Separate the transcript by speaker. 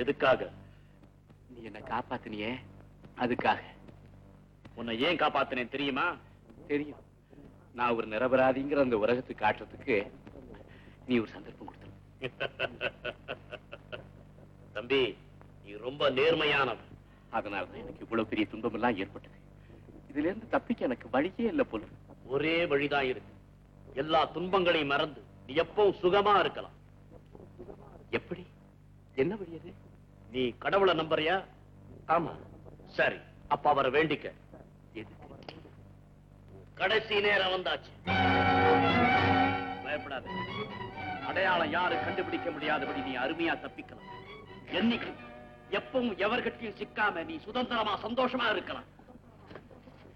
Speaker 1: எதுக்காக?
Speaker 2: நீ என்ன காப்பாத்தினியே அதுக்காக.
Speaker 1: உன்னை ஏன் காப்பாத்தினேன் தெரியுமா?
Speaker 2: தெரியும். நான் ஒரு நிரபராதிங்கிற அந்த உலகத்துக்கு காட்டுறதுக்கு நீ ஒரு சந்தர்ப்பம் கொடுத்த.
Speaker 1: தம்பி, நீ ரொம்ப நேர்மையானவன்.
Speaker 2: அதனாலதான் எனக்கு இவ்வளவு பெரிய துன்பம் எல்லாம் ஏற்பட்டது. இதுல இருந்து தப்பிக்க எனக்கு வழியே இல்லை போல.
Speaker 1: ஒரே வழிதான் இருக்கு. எல்லா துன்பங்களையும் மறந்து நீ எப்பவும் சுகமா இருக்கலாம்.
Speaker 2: எப்படி? என்ன வழி அது?
Speaker 1: நீ கடவுளை நம்புறியா?
Speaker 2: ஆமா.
Speaker 1: சரி, அப்ப அவரை வேண்டிக்க.
Speaker 2: எதுக்கு?
Speaker 1: கடைசி நேரம் வந்தாச்சு. பயப்படாத. அடையாளம் யாரு கண்டுபிடிக்க முடியாதபடி நீ அருமையா தப்பிக்கலாம். என்னைக்கு எப்பவும் எவர்கிட்டையும் சிக்காம நீ சுதந்திரமா சந்தோஷமா இருக்கலாம்.